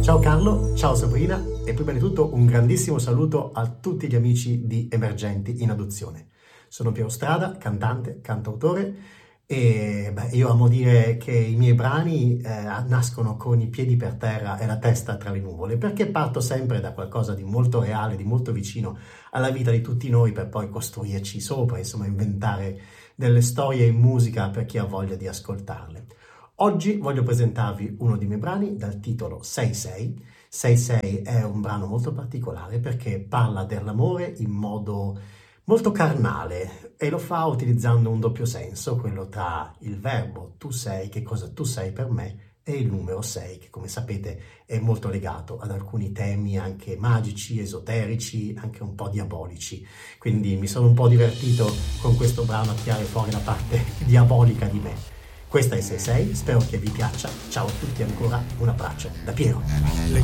Ciao Carlo, ciao Sabrina e prima di tutto un grandissimo saluto a tutti gli amici di Emergenti in Adozione. Sono Piero Strada, cantante, cantautore e io amo dire che i miei brani nascono con i piedi per terra e la testa tra le nuvole perché parto sempre da qualcosa di molto reale, di molto vicino alla vita di tutti noi per poi costruirci sopra, insomma inventare delle storie in musica per chi ha voglia di ascoltarle. Oggi voglio presentarvi uno dei miei brani dal titolo 66. 66 è un brano molto particolare perché parla dell'amore in modo molto carnale e lo fa utilizzando un doppio senso, quello tra il verbo tu sei, che cosa tu sei per me, e il numero 6, che come sapete è molto legato ad alcuni temi anche magici, esoterici, anche un po' diabolici. Quindi mi sono un po' divertito con questo brano a tirare fuori la parte diabolica di me. Questa è 66, spero che vi piaccia. Ciao a tutti ancora, un abbraccio da Piero.